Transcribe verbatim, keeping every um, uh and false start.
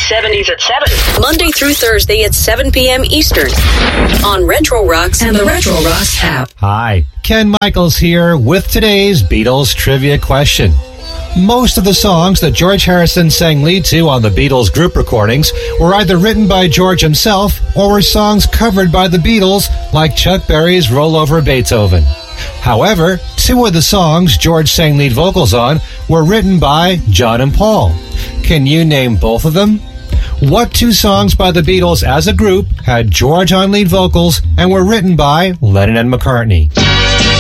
seventies at seven. Monday through Thursday at seven p.m. Eastern on Retro Rocks and the Retro Rocks app. Hi, Ken Michaels here with today's Beatles trivia question. Most of the songs that George Harrison sang lead to on the Beatles group recordings were either written by George himself or were songs covered by the Beatles, like Chuck Berry's Roll Over Beethoven. However, two of the songs George sang lead vocals on were written by John and Paul. Can you name both of them? What two songs by the Beatles as a group had George on lead vocals and were written by Lennon and McCartney?